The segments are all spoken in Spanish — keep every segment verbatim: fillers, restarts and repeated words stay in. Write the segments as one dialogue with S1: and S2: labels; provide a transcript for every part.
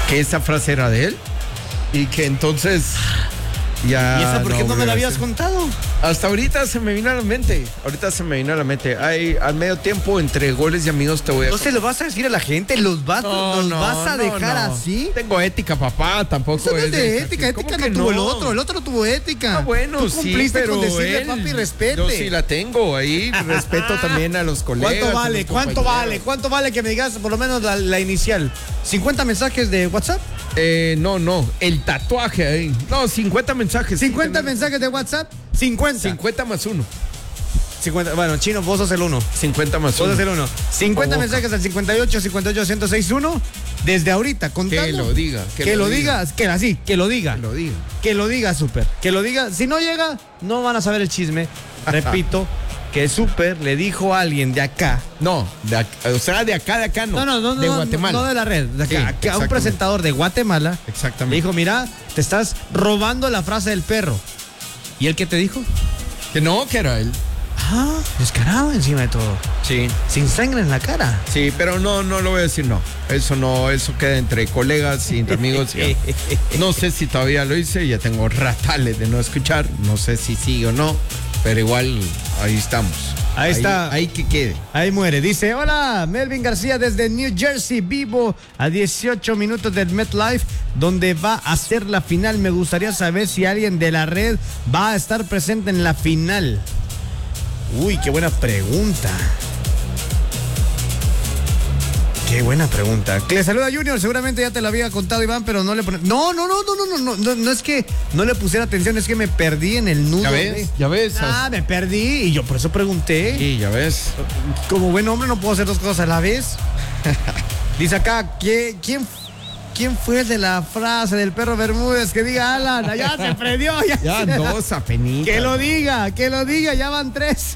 S1: que esa frase era de él y que entonces ya...
S2: ¿Y esa por qué no me la habías
S1: hacer.
S2: contado?
S1: Hasta ahorita se me vino a la mente. Ahorita se me vino a la mente. Hay, al medio tiempo, entre goles y amigos, te voy a...
S2: ¿No se lo vas a decir a la gente? ¿Los vas,
S1: No,
S2: los
S1: no,
S2: vas a
S1: no,
S2: dejar
S1: no.
S2: así?
S1: Tengo ética, papá. Tampoco
S2: Eso no es de
S1: es
S2: ética.
S1: ¿Cómo
S2: Ética
S1: que
S2: no tuvo el
S1: no?
S2: otro. El otro tuvo ética.
S1: Ah, bueno,
S2: Tú
S1: sí,
S2: cumpliste
S1: pero
S2: con decirle,
S1: él,
S2: papi, respete.
S1: yo sí la tengo ahí. Respeto también a los colegas.
S2: ¿Cuánto
S1: a
S2: vale?
S1: los
S2: ¿Cuánto
S1: compañeros.
S2: vale? ¿Cuánto vale que me digas por lo menos la, la inicial? ¿cincuenta mensajes de WhatsApp?
S1: Eh, no, no. El tatuaje ahí. No, cincuenta mensajes.
S2: ¿cincuenta
S1: sí,
S2: mensajes de WhatsApp? cincuenta.
S1: cincuenta más uno.
S2: cincuenta. Bueno, Chino, vos sos el uno.
S1: cincuenta más
S2: Vos
S1: uno.
S2: sos el uno. cincuenta
S1: Boca.
S2: mensajes al cincuenta y ocho, cincuenta y ocho, ciento seis uno. Desde ahorita, contando.
S1: Que lo diga.
S2: Que, que lo, lo diga. diga. Que así, que lo diga.
S1: Que lo diga.
S2: Que lo diga, súper. Que lo diga. Si no llega, no van a saber el chisme. Repito, que súper le dijo a alguien de acá.
S1: No, de acá, o sea, de acá, de acá no.
S2: No, no, no.
S1: De
S2: no,
S1: Guatemala.
S2: No, no de la red. De acá.
S1: Sí,
S2: que a un presentador de Guatemala.
S1: Exactamente.
S2: Le dijo, mira, te estás robando la frase del perro. ¿Y él qué te dijo?
S1: Que no, que era él.
S2: Ah, descarado encima de todo.
S1: Sí.
S2: Sin sangre en la cara.
S1: Sí, pero no, no lo voy a decir, no. Eso no, eso queda entre colegas y entre amigos. Ya. No sé si todavía lo hice, ya tengo ratales de no escuchar. No sé si sí o no, pero igual ahí estamos.
S2: Ahí, ahí está.
S1: Ahí que quede.
S2: Ahí muere. Dice, hola, Melvin García desde New Jersey, vivo a dieciocho minutos del MetLife, donde va a ser la final. Me gustaría saber si alguien de la red va a estar presente en la final. Uy, qué buena pregunta. Qué buena pregunta. Que le saluda Junior, seguramente ya te lo había contado Iván, pero no le pone... No, no, no, no, no, no, no, no es que no le pusiera atención, es que me perdí en el nudo.
S1: Ya ves,
S2: de...
S1: ya ves.
S2: Ah, me perdí y yo por eso pregunté.
S1: Sí, ya ves.
S2: Como buen hombre no puedo hacer dos cosas a la vez. Dice acá, ¿quién, quién, quién fue el de la frase del perro Bermúdez? Que diga Alan, ya se prendió. Ya,
S1: Ya
S2: se...
S1: dos apenitas.
S2: Que lo diga, que lo diga, ya van tres.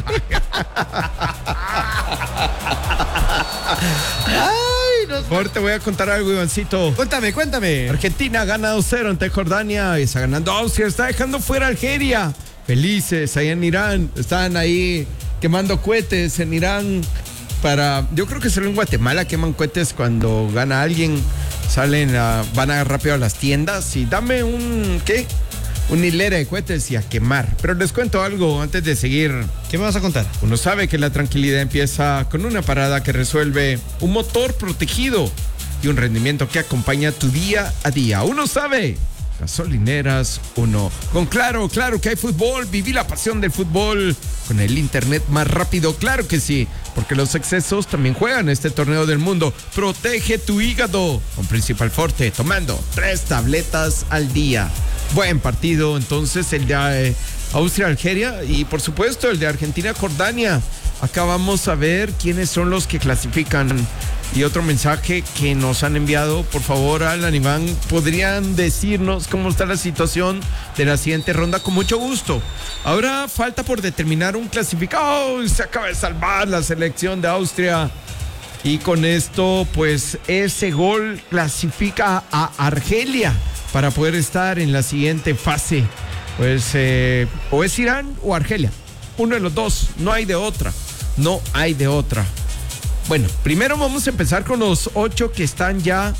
S2: Ay, no sé.
S1: Por te voy a contar algo, Ivancito.
S2: Cuéntame, cuéntame.
S1: Argentina gana dos cero ante Jordania y está ganando Austria, está dejando fuera a Algeria. Felices ahí en Irán, están ahí quemando cohetes en Irán para, yo creo que solo en Guatemala queman cohetes cuando gana alguien, salen, a, van a rápido a las tiendas y dame un, ¿qué? Una hilera de cohetes y a quemar. Pero les cuento algo antes de seguir.
S2: ¿Qué me vas a contar?
S1: Uno sabe que la tranquilidad empieza con una parada que resuelve un motor protegido y un rendimiento que acompaña tu día a día. Uno sabe, gasolineras uno. Con Claro, claro que hay fútbol, viví la pasión del fútbol con el internet más rápido, claro que sí, porque los excesos también juegan este torneo del mundo. Protege tu hígado con Principal Forte, tomando tres tabletas al día. Buen partido, entonces, el de eh, Austria-Algeria y, por supuesto, el de Argentina-Jordania. Acá vamos a ver quiénes son los que clasifican. Y otro mensaje que nos han enviado, por favor, Alan, Iván, ¿podrían decirnos cómo está la situación de la siguiente ronda? Con mucho gusto. Ahora falta por determinar un clasificado. ¡Oh! Se acaba de salvar la selección de Austria. Y con esto, pues, ese gol clasifica a Argelia para poder estar en la siguiente fase. Pues eh, o es Irán o Argelia, uno de los dos, no hay de otra, no hay de otra. Bueno, primero vamos a empezar con los ocho que están ya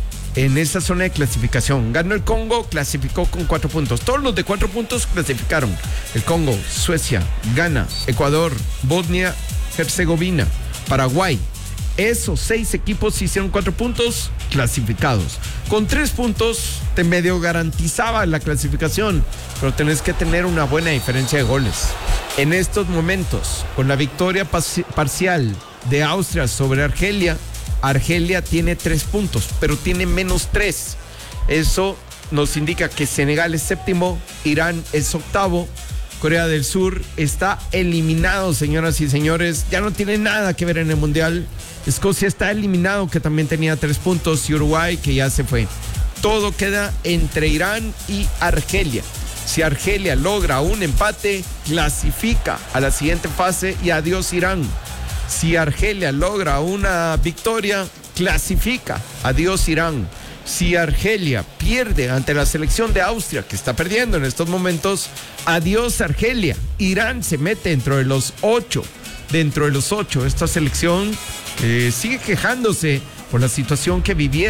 S1: en esta zona de clasificación. Ganó el Congo, clasificó con cuatro puntos. Todos los de cuatro puntos clasificaron. El Congo, Suecia, Ghana, Ecuador, Bosnia, Herzegovina, Paraguay. Esos seis equipos hicieron cuatro puntos clasificados. Con tres puntos te medio garantizaba la clasificación, pero tenés que tener una buena diferencia de goles. En estos momentos, con la victoria parcial de Austria sobre Argelia, Argelia tiene tres puntos, pero tiene menos tres. Eso nos indica que Senegal es séptimo, Irán es octavo, Corea del Sur está eliminado, señoras y señores, ya no tiene nada que ver en el Mundial. Escocia está eliminado, que también tenía tres puntos, y Uruguay, que ya se fue. Todo queda entre Irán y Argelia. Si Argelia logra un empate, clasifica a la siguiente fase y adiós Irán. Si Argelia logra una victoria, clasifica, adiós Irán. Si Argelia pierde ante la selección de Austria, que está perdiendo en estos momentos, adiós Argelia. Irán se mete dentro de los ocho. Dentro de los ocho, esta selección eh, sigue quejándose por la situación que vivieron.